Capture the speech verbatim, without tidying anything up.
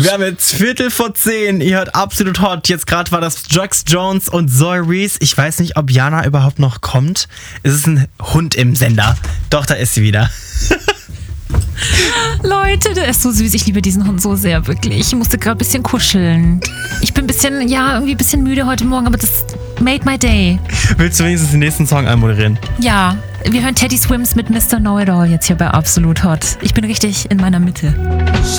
Wir haben jetzt Viertel vor zehn. Ihr hört Absolut Hot. Jetzt gerade war das Jax Jones und Zoe Reese. Ich weiß nicht, ob Jana überhaupt noch kommt. Es ist ein Hund im Sender. Doch, da ist sie wieder. Leute, der ist so süß. Ich liebe diesen Hund so sehr, wirklich. Ich musste gerade ein bisschen kuscheln. Ich bin ein bisschen, ja, irgendwie ein bisschen müde heute Morgen, aber das made my day. Willst du wenigstens den nächsten Song anmoderieren? Ja, wir hören Teddy Swims mit Mister Know-It-All jetzt hier bei Absolut Hot. Ich bin richtig in meiner Mitte.